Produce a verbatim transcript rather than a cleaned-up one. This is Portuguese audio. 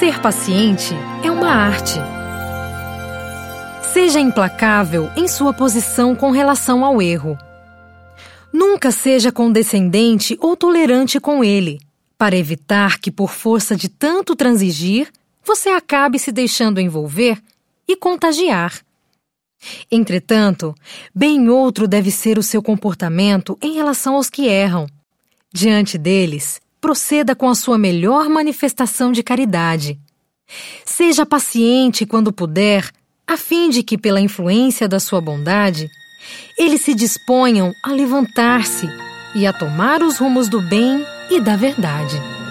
Ser paciente é uma arte. Seja implacável em sua posição com relação ao erro. Nunca seja condescendente ou tolerante com ele, para evitar que, por força de tanto transigir, você acabe se deixando envolver e contagiar. Entretanto, bem outro deve ser o seu comportamento em relação aos que erram. Diante deles, proceda com a sua melhor manifestação de caridade. Seja paciente quando puder, a fim de que, pela influência da sua bondade, eles se disponham a levantar-se e a tomar os rumos do bem e da verdade.